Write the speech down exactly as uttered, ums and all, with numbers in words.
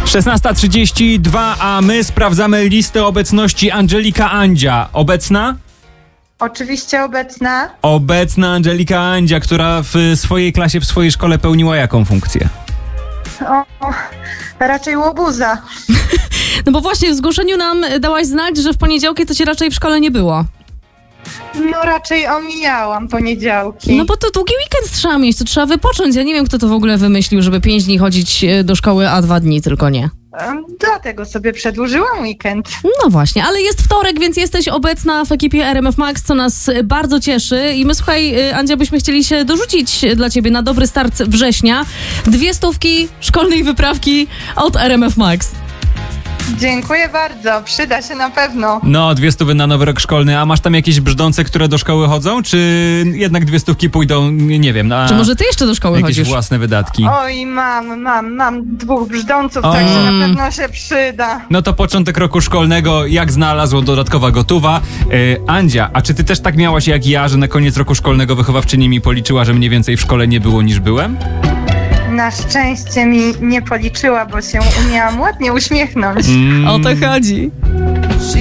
szesnasta trzydzieści dwa, a my sprawdzamy listę obecności. Angelika Andzia. Obecna? Oczywiście obecna. Obecna Angelika Andzia, która w swojej klasie, w swojej szkole pełniła jaką funkcję? O, raczej łobuza. No bo właśnie w zgłoszeniu nam dałaś znać, że w poniedziałki to cię raczej w szkole nie było. No raczej omijałam poniedziałki. No bo to długi weekend trzeba mieć, to trzeba wypocząć. Ja nie wiem, kto to w ogóle wymyślił, żeby pięć dni chodzić do szkoły, a dwa dni tylko nie. Dlatego sobie przedłużyłam weekend. No właśnie, ale jest wtorek, więc jesteś obecna w ekipie R M F Max, co nas bardzo cieszy. I my, słuchaj, Andzia, byśmy chcieli się dorzucić dla ciebie na dobry start września. Dwie stówki szkolnej wyprawki od R M F Max. Dziękuję bardzo, przyda się na pewno. No, dwie stówy na nowy rok szkolny. A masz tam jakieś brzdące, które do szkoły chodzą? Czy jednak dwie stówki pójdą, nie wiem, na Czy może ty jeszcze do szkoły jakieś chodzisz? własne wydatki? Oj, mam, mam, mam dwóch brzdąców, O. także na pewno się przyda. No to początek roku szkolnego, jak znalazło, dodatkowa gotowa. Yy, Andzia, a czy ty też tak miałaś jak ja, że na koniec roku szkolnego wychowawczyni mi policzyła, że mniej więcej w szkole nie było niż byłem? Na szczęście mi nie policzyła, bo się umiałam ładnie uśmiechnąć. Mm. O to chodzi.